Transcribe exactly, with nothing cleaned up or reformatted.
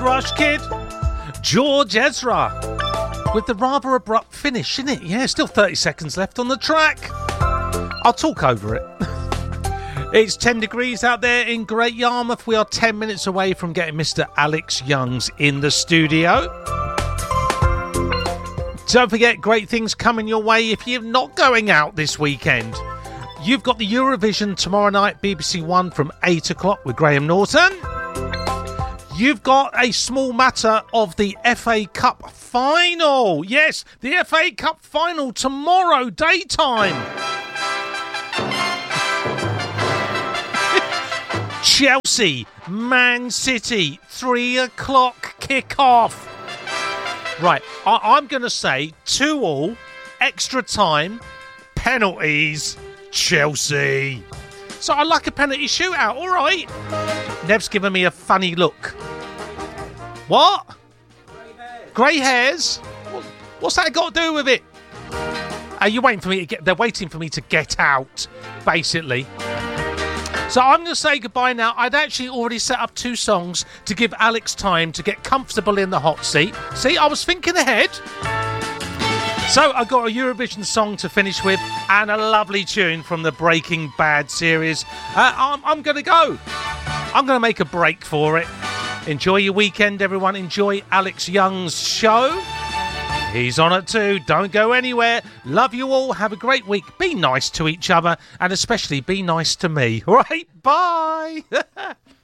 Rush Kid, George Ezra, with the rather abrupt finish, isn't it? Yeah, still thirty seconds left on the track. I'll talk over it. It's ten degrees out there in Great Yarmouth. We are ten minutes away from getting Mister Alex Youngs in the studio. Don't forget, great things coming your way if you're not going out this weekend. You've got the Eurovision tomorrow night, B B C One from eight o'clock with Graham Norton. You've got a small matter of the F A Cup final. Yes, the F A Cup final tomorrow daytime. Chelsea, Man City, three o'clock kick-off. Right, I- I'm going to say two all, extra time, penalties, Chelsea. So I like a penalty shootout, all right. Nev's given me a funny look. What? Grey hairs. Grey hairs? What's that got to do with it? Are you waiting for me to get... They're waiting for me to get out, basically. So I'm going to say goodbye now. I'd actually already set up two songs to give Alex time to get comfortable in the hot seat. See, I was thinking ahead. So I got a Eurovision song to finish with and a lovely tune from the Breaking Bad series. Uh, I'm, I'm going to go. I'm going to make a break for it. Enjoy your weekend, everyone. Enjoy Alex Young's show. He's on it too. Don't go anywhere. Love you all. Have a great week. Be nice to each other and especially be nice to me. All right? Bye.